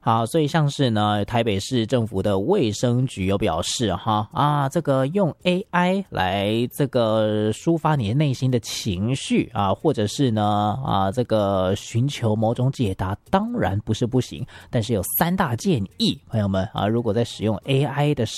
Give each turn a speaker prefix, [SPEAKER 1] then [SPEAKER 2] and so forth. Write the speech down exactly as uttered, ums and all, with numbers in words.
[SPEAKER 1] 好，所以像是呢，台北市政府的卫生局有表示哈啊，这个用 A I 来这个抒发你内心的情绪啊，或者是呢啊这个寻求某种解答，当然不是不行，但是有三大建议，朋友们啊，如果在使用 A I 的